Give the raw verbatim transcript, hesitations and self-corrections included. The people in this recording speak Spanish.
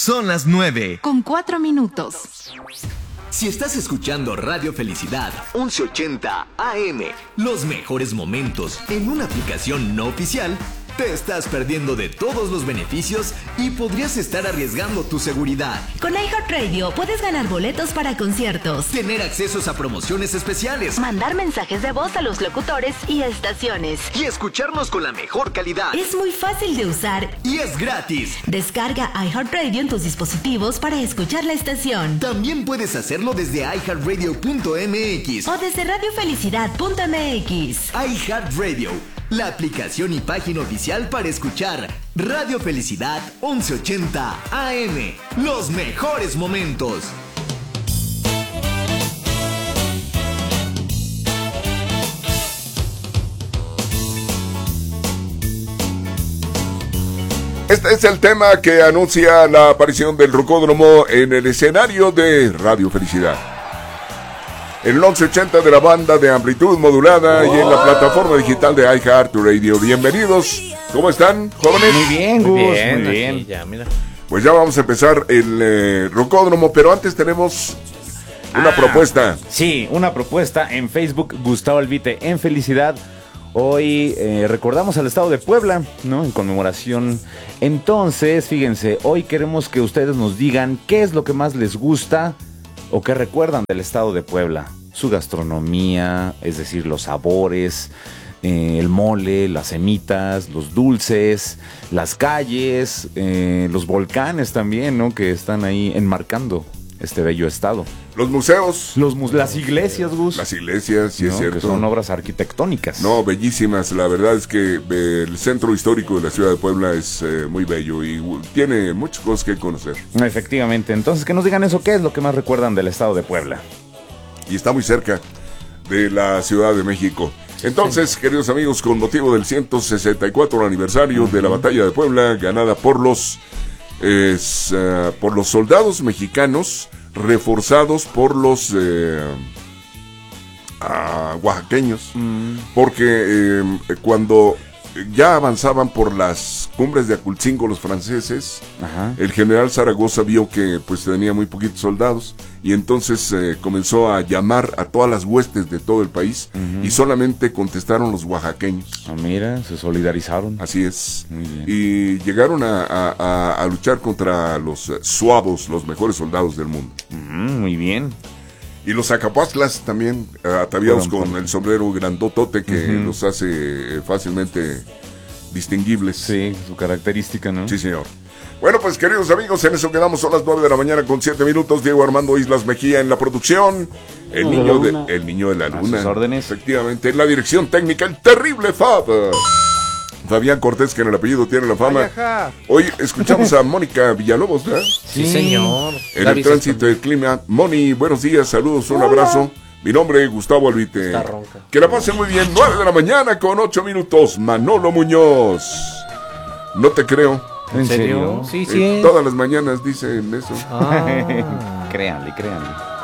Son las nueve. Con cuatro minutos. Si estás escuchando Radio Felicidad once ochenta A M, los mejores momentos en una aplicación no oficial, te estás perdiendo de todos los beneficios y podrías estar arriesgando tu seguridad. Con iHeartRadio puedes ganar boletos para conciertos, tener accesos a promociones especiales, mandar mensajes de voz a los locutores y estaciones, y escucharnos con la mejor calidad. Es muy fácil de usar y es gratis. Descarga iHeartRadio en tus dispositivos para escuchar la estación. También puedes hacerlo desde i heart radio punto m x o desde radio felicidad punto m x. iHeartRadio, la aplicación y página oficial para escuchar Radio Felicidad once ochenta A M. Los mejores momentos. Este es el tema que anuncia la aparición del Rocódromo en el escenario de Radio Felicidad. En el once ochenta de la banda de amplitud modulada oh. y en la plataforma digital de iHeartRadio. Bienvenidos. ¿Cómo están, jóvenes? Muy bien, Gus. Muy bien. Muy bien. Aquí, ya, mira. Pues ya vamos a empezar el eh, Rocódromo, pero antes tenemos una ah, propuesta. Sí, una propuesta en Facebook, Gustavo Albite en Felicidad. Hoy eh, recordamos al estado de Puebla, ¿no? En conmemoración. Entonces, fíjense, hoy queremos que ustedes nos digan qué es lo que más les gusta o qué recuerdan del estado de Puebla. Su gastronomía, es decir, los sabores, eh, el mole, las semitas, los dulces, las calles, eh, los volcanes también, ¿no? Que están ahí enmarcando este bello estado. Los museos. Los mu- las iglesias, Gus. Las iglesias, sí, ¿no? es cierto. Que son obras arquitectónicas. No, bellísimas. La verdad es que eh, el centro histórico de la ciudad de Puebla es eh, muy bello y uh, tiene muchas cosas que conocer. Efectivamente. Entonces, que nos digan eso. ¿Qué es lo que más recuerdan del estado de Puebla? Y está muy cerca de la Ciudad de México. Entonces, sí, queridos amigos, con motivo del ciento sesenta y cuatro aniversario uh-huh. de la Batalla de Puebla, ganada por los, es, uh, por los soldados mexicanos, reforzados por los eh, uh, oaxaqueños, mm. porque eh, cuando ya avanzaban por las cumbres de Aculcingo los franceses, ajá, el general Zaragoza vio que pues tenía muy poquitos soldados y entonces eh, comenzó a llamar a todas las huestes de todo el país uh-huh. y solamente contestaron los oaxaqueños. Ah, mira, se solidarizaron. Así es. Muy bien. Y llegaron a, a, a, a luchar contra los uh, suavos, los mejores soldados del mundo. Uh-huh, muy bien. Y los acapastlas también, uh, ataviados bueno, con por... el sombrero grandotote que uh-huh. los hace eh, fácilmente distinguibles. Sí, su característica, ¿no? Sí, señor. Bueno, pues queridos amigos, en eso quedamos, son las nueve de la mañana con siete minutos. Diego Armando Islas Mejía en la producción. El, niño de, de, el niño de la luna. A sus órdenes. Efectivamente, en la dirección técnica, el terrible Fab. Fabián Cortés, que en el apellido tiene la fama. Ay, hoy escuchamos a Mónica Villalobos, ¿verdad? Sí, señor. En la el tránsito del clima. Moni, buenos días, saludos, un Hola. abrazo. Mi nombre es Gustavo Albite. Está ronca. Que la pasen muy bien, nueve de la mañana con ocho minutos. Manolo Muñoz. No te creo. ¿En serio? Sí, sí. Eh, todas las mañanas dicen eso. Ah. Créanle, créanle.